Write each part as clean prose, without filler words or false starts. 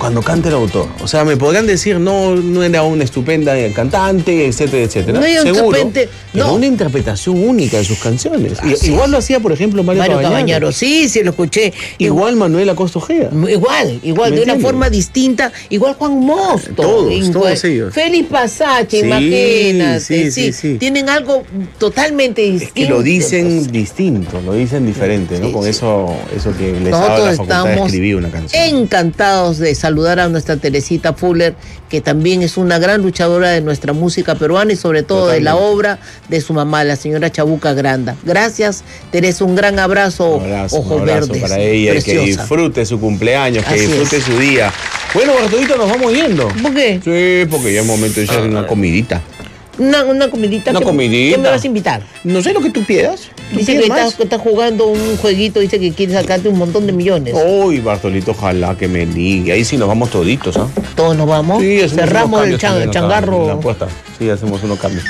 cuando canta el autor. O sea, me podrán decir, no era una estupenda cantante, etcétera, etcétera. No era estupenda, pero una interpretación única de sus canciones. Igual lo hacía, por ejemplo, Mario Cabañaro. Sí, lo escuché. Igual Manuel Acosta Ojeda. Igual, de una forma distinta. Igual Juan Mosto. Todos ellos. Félix Pasache, imagínate. Sí. Tienen algo totalmente distinto. Es que lo dicen distinto, lo dicen diferente, ¿no? Con eso que les da la facultad de escribir una canción. Encantados de saludar a nuestra Teresita Fuller, que también es una gran luchadora de nuestra música peruana y sobre todo de la obra de su mamá, la señora Chabuca Granda. Gracias, Teresa, un gran abrazo, ojos verdes. Para ella, preciosa. Y que disfrute su cumpleaños, que disfrute su día. Bueno, Bartolito, nos vamos yendo. ¿Por qué? Sí, porque ya es momento de hacer una comidita. Una comidita. ¿Qué me vas a invitar? No sé lo que tú pidas. Dice que estás jugando un jueguito, dice que quieres sacarte un montón de millones. Uy, Bartolito, ojalá que me ligue. Ahí sí nos vamos toditos, ¿ah? ¿Todos nos vamos? Sí, cerramos el changarro. La apuesta. Sí, hacemos unos cambios.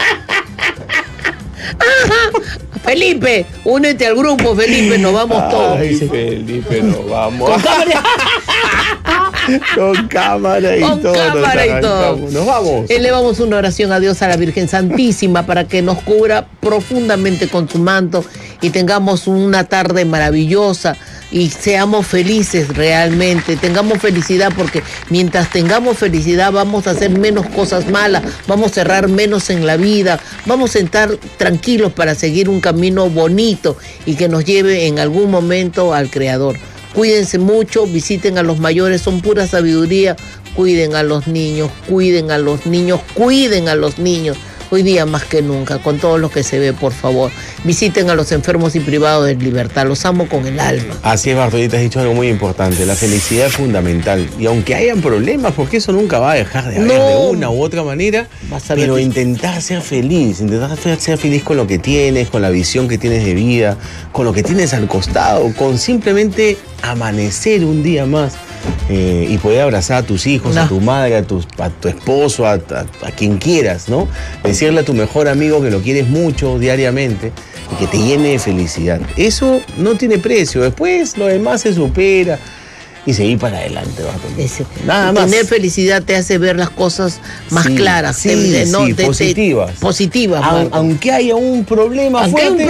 Felipe, únete al grupo, Felipe, nos vamos todos. Ay, Felipe, nos vamos. Con cámara y todo. Nos vamos. Elevamos una oración a Dios, a la Virgen Santísima, para que nos cubra profundamente con su manto y tengamos una tarde maravillosa y seamos felices realmente. Tengamos felicidad, porque mientras tengamos felicidad vamos a hacer menos cosas malas, vamos a errar menos en la vida, vamos a estar tranquilos para seguir un camino bonito y que nos lleve en algún momento al Creador. Cuídense mucho, visiten a los mayores, son pura sabiduría. Cuiden a los niños, cuiden a los niños, cuiden a los niños. Hoy día más que nunca, con todo lo que se ve, por favor. Visiten a los enfermos y privados de libertad. Los amo con el alma. Así es, Bartolita, has dicho algo muy importante. La felicidad es fundamental. Y aunque hayan problemas, porque eso nunca va a dejar de haber de una u otra manera, pero intentar ser feliz con lo que tienes, con la visión que tienes de vida, con lo que tienes al costado, con simplemente amanecer un día más. Y poder abrazar a tus hijos, a tu madre, a tu esposo, a quien quieras, ¿no? Decirle a tu mejor amigo que lo quieres mucho diariamente y que te llene de felicidad. Eso no tiene precio. Después lo demás se supera y seguir para adelante. Nada más. Tener felicidad te hace ver las cosas más claras. Positivas. Positivas. Aunque haya un problema fuerte,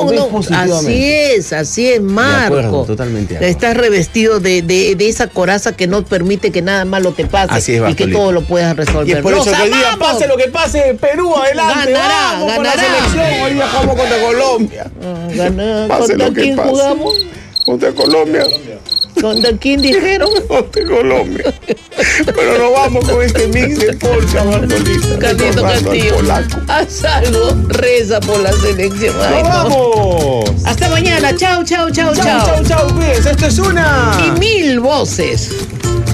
así es, Marco. De acuerdo, totalmente. Estás revestido de esa coraza que no permite que nada malo te pase. Así es, y que todo lo puedas resolver. Y es por eso que hoy día, pase lo que pase, Perú adelante. Ganará. Con la selección. Hoy día jugamos contra Colombia. ¿Contra quién jugamos? Contra Colombia. ¿Contra quién dijeron? Contra Colombia. Pero nos vamos con este mix de polka, Bartolita. Carlito Castillo. Haz algo, reza por la selección. ¡Nos vamos! Hasta mañana. Chao. Chao, cuídense. Esto es una. Y 1000 voces.